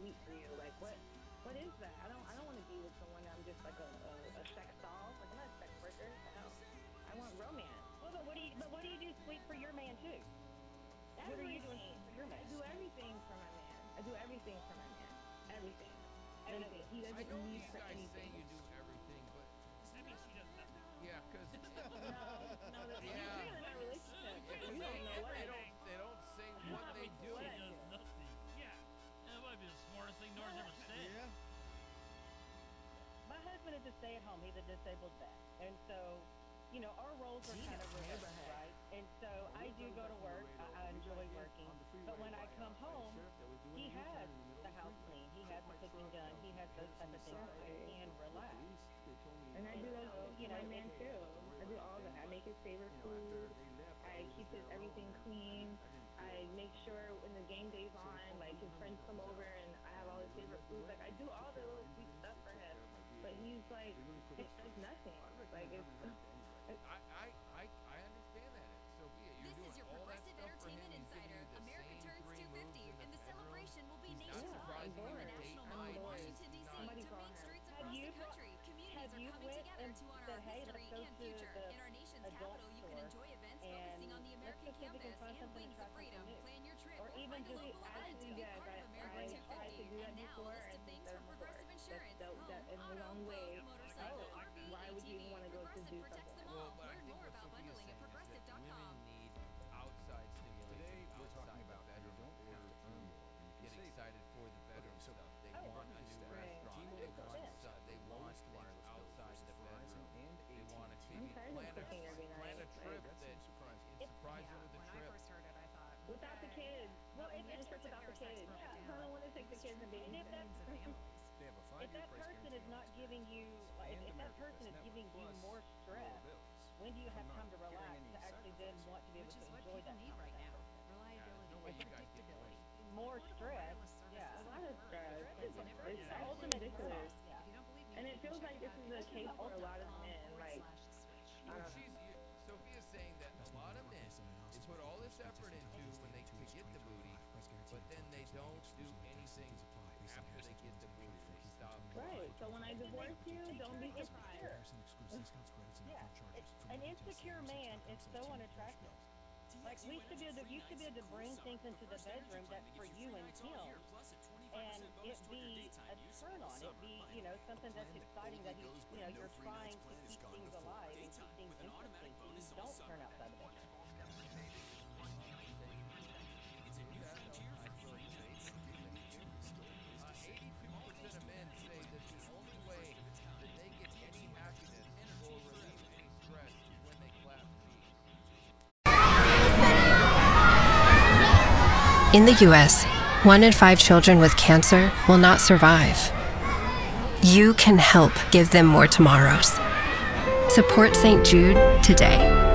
sweet for you? Like, what is that? I don't want to be with someone I'm just like a sex doll. Like, I'm not a sex worker. Hell, I want romance. Well, but what do you do sweet for your man too? What are you doing Everything. for your man? I do everything for my man. I do everything for my man. Everything. Everything. He I doesn't know need these for guys say anything. you do everything, but That means she does nothing. yeah, because No, that's Yeah. you're in our relationship. You don't know what I do. they don't say what they do. What She I does do. nothing. Yeah. That might be the smartest thing Nora's ever said. Yeah. My husband is a stay-at-home. He's a disabled vet, and so, you know, our roles are kind of reversed, right? And so I do go to work. I enjoy working, but when I come home, he has the house clean. He has the cooking done. He has those type of things. So I can relax. And I do those things You for know, my man too. I do all that. I make his favorite food. I keep his everything clean. I make sure when the game day's on, like his friends come over and I have all his favorite food. Like I do all the little sweet stuff for him. But he's like, it does nothing. Like it's. I understand that, Sophia. You're This doing is your all that Progressive stuff for him. Entertainment He's giving Insider. you the America same turns 3 moves 250, in and the bedroom. celebration will be He's not nationwide. surprising From you the at National date Mall night. in Washington, He's D.C. not- Somebody to call main him. streets Have across you the country. Communities have are you coming went together and to honor said, our hey, history let's go and to future. the In our nation's adult capital, you can store enjoy events and focusing on the let's American just see if we can campus find and something Wings of attractive Freedom. to do. Plan your trip Or or even find a just local event to Actually, be yes, part of America I tried to 250. do that And now, before a list and of things there's from more. Progressive Insurance. Home, In the auto, wrong boat, way. motorcycle, Oh, RV, why would you ATV. even want to go to Progressive do protects something? them all. Well, but I Learn think more what about Sophia's bundling saying at is that progressive.com. women need outside stimulation. We're talking outside about the you bedroom don't in order have to to earn more. You get can save excited for the bedroom so stuff. They Oh, want a new Understand. restaurant. T-Mobile They want wants they want lowest things wireless bill outside versus the Verizon bedroom. and They want to AT&T. maybe Okay, plan a cooking every plan a night. trip That that seems surprising. it surprise them with a When I trip. first heard it, I thought, Without the okay. kids. Well, Well, if nice it's trip without the Your sex kids. broke Yeah, down. I don't want to take the kids and baby. And if that Millions of families. They have a if 5-year that price person guarantee is on not this giving package. you, like, And if that America person Best is giving you Network more Plus stress, lower bills. when do you have I'm time to not relax hearing to any actually then sacrifice. want to be able Which to is what enjoy people that need time right with that now. person? Reliability no way and you guys get predictability. More Affordable stress, wireless service yeah. A is lot of preferred. stress. It's It's never it's been ultimate ridiculous. turnoff. Yeah. If you don't believe me, And you it can feels check like it this out is at the case for a lot of men. Like, @ultimate.com/switch. I don't know. Sophia's saying that a lot of men they put all this effort into when they to get the booty, but then they don't do anything after they get the booty. They stop. Right. So when I divorce you, don't be surprised. Yeah, an insecure man is so unattractive. Like we should be able to, you should be able to bring things into the bedroom that's for you and him, and it be a turn on. It be, you know, something that's exciting that you know, you're trying to keep things alive and keep things interesting. So you don't turn outside the bedroom. 82% of men say that the only way that they get any happiness or relieve any stress is when they clap cheeks. In the U.S., 1 in 5 children with cancer will not survive. You can help give them more tomorrows. Support St. Jude today.